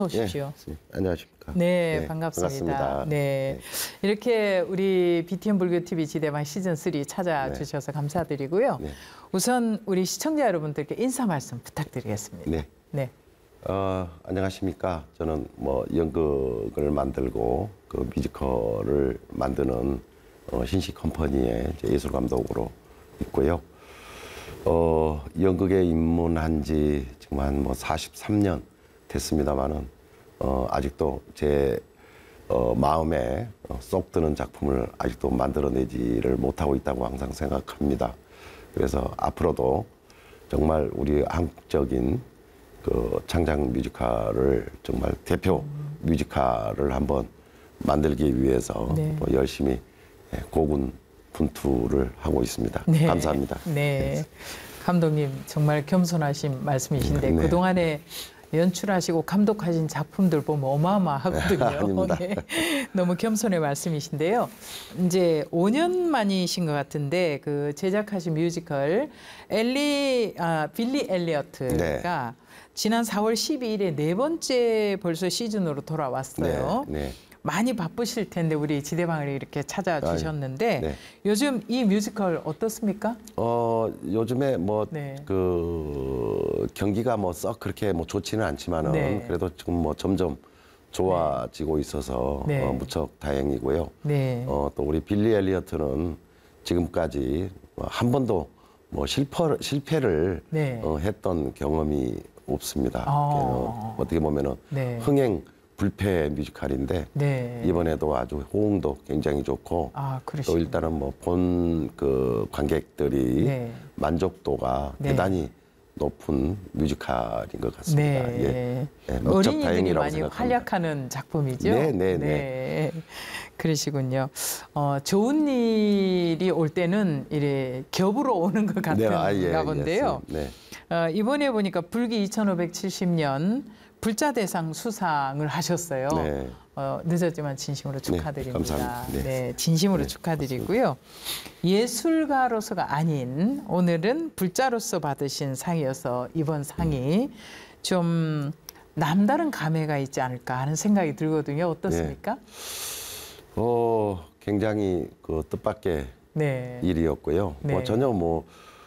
오십시오. 예, 안녕하십니까. 네, 네, 반갑습니다. 반갑습니다. 네. 이렇게 우리 BTN 불교TV 지대방 시즌3 찾아주셔서 감사드리고요. 네. 우선 우리 시청자 여러분들께 인사 말씀 부탁드리겠습니다. 네. 네. 안녕하십니까. 저는 뭐 연극을 만들고 그 뮤지컬을 만드는 신식 컴퍼니의 예술 감독으로 있고요. 연극에 입문한 지 지금 한 뭐 43년 됐습니다만은 아직도 제 마음에 쏙 드는 작품을 아직도 만들어내지를 못하고 있다고 항상 생각합니다. 그래서 앞으로도 정말 우리 한국적인 그 창작 뮤지컬을 정말 대표 뮤지컬을 한번 만들기 위해서 네. 또 열심히 고군분투를 하고 있습니다. 네. 감사합니다. 네. 감독님 정말 겸손하신 말씀이신데 네. 그동안에 연출하시고 감독하신 작품들 보면 어마어마하거든요. 아닙니다. 네. 너무 겸손의 말씀이신데요. 이제 5년 만이신 것 같은데 그 제작하신 뮤지컬 빌리 엘리어트가 지난 4월 12일에 네 번째 벌써 시즌으로 돌아왔어요. 네, 네. 많이 바쁘실 텐데 우리 지대방을 이렇게 찾아주셨는데 네. 요즘 이 뮤지컬 어떻습니까? 요즘에 뭐 네. 그 경기가 뭐 썩 그렇게 뭐 좋지는 않지만은 네. 그래도 지금 뭐 점점 좋아지고 있어서 네. 무척 다행이고요. 네. 또 우리 빌리 엘리어트는 지금까지 한 번도 뭐 실패를 네. 했던 경험이 없습니다. 어떻게 보면은 네. 흥행 불패 뮤지컬인데 네. 이번에도 아주 호응도 굉장히 좋고 아, 또 그러시군요. 일단은 뭐 본 그 관객들이 네. 만족도가 네. 대단히 높은 뮤지컬인 것 같습니다. 네. 예, 무척 어린이들이 다행이라고 많이 생각합니다. 활약하는 작품이죠. 네, 네, 네. 그러시군요. 좋은 일이 올 때는 이래 겹으로 오는 것 같은가 본데요. 네. 이번에 보니까 불기 2570년 불자대상 수상을 하셨어요. 네. 늦었지만 진심으로 축하드립니다. 감사합니다. 네, 진심으로 축하드리고요. 예술가로서가 아닌 오늘은 불자로서 받으신 상이어서 이번 상이 좀 남다른 감회가 있지 않을까 하는 생각이 들거든요. 어떻습니까? 굉장히 그 뜻밖의 네. 일이었고요. 네. 뭐 전혀 뭐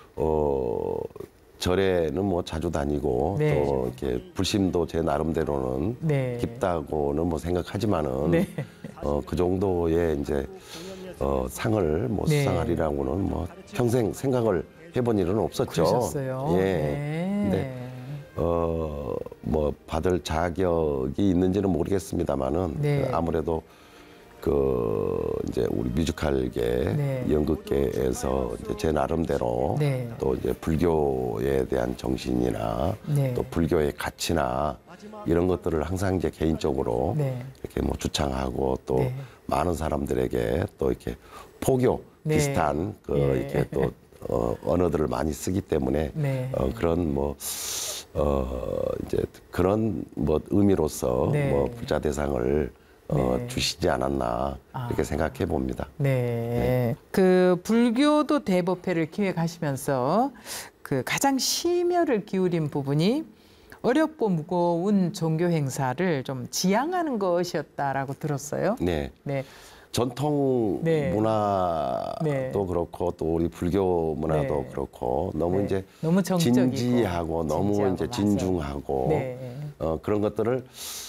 절에는 뭐 자주 다니고 네. 또 이렇게 불심도 제 나름대로는 네. 깊다고는 뭐 생각하지만은 네. 그 정도의 이제 상을 뭐 네. 수상하리라고는 뭐 평생 생각을 해본 일은 없었죠. 그러셨어요. 예. 네. 근데 뭐 받을 자격이 있는지는 모르겠습니다만은 네. 아무래도 그 이제 우리 뮤지컬계, 네. 연극계에서 이제 제 나름대로 네. 또 이제 불교에 대한 정신이나 네. 또 불교의 가치나 이런 것들을 항상 이제 개인적으로 네. 이렇게 뭐 주창하고 또 네. 많은 사람들에게 또 이렇게 포교 네. 비슷한 그 예. 이렇게 또 언어들을 많이 쓰기 때문에 네. 그런 뭐 이제 그런 뭐 의미로서 네. 뭐 불자대상을 네. 주시지 않았나 이렇게 생각해 봅니다. 네. 그 불교도 대법회를 기획하시면서 그 가장 심혈을 기울인 부분이 어렵고 무거운 종교 행사를 좀 지양하는 것이었다라고 들었어요. 네. 네. 전통 네. 문화도 네. 그렇고 또 우리 불교 문화도 네. 그렇고 너무 네. 이제 너무 정적이고 진지하고 너무 진지하고, 이제 맞아요. 진중하고 네. 그런 것들을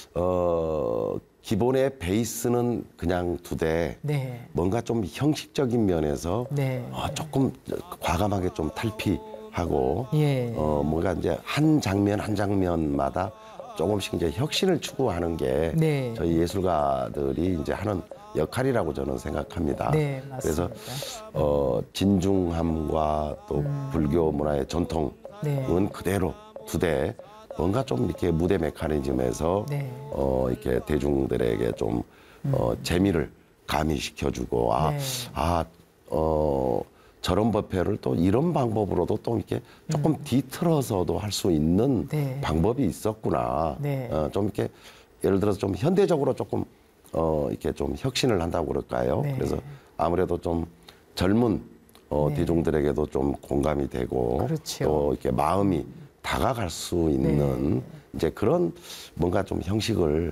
기본의 베이스는 그냥 두되 네. 뭔가 좀 형식적인 면에서 네. 조금 과감하게 좀 탈피하고 예. 뭔가 이제 한 장면 한 장면마다 조금씩 이제 혁신을 추구하는 게 네. 저희 예술가들이 이제 하는 역할이라고 저는 생각합니다. 네, 맞습니다. 그래서 진중함과 또 불교 문화의 전통은 네. 그대로 두되 뭔가 좀 이렇게 무대 메커니즘에서 네. 이렇게 대중들에게 좀 재미를 가미시켜주고 네. 저런 법회를 또 이런 방법으로도 또 이렇게 조금 뒤틀어서도 할 수 있는 네. 방법이 있었구나. 네. 좀 이렇게 예를 들어서 좀 현대적으로 조금 이렇게 좀 혁신을 한다고 그럴까요? 네. 그래서 아무래도 좀 젊은 네. 대중들에게도 좀 공감이 되고 그렇죠. 또 이렇게 마음이 다가갈 수 있는 이제 그런 뭔가 좀 형식을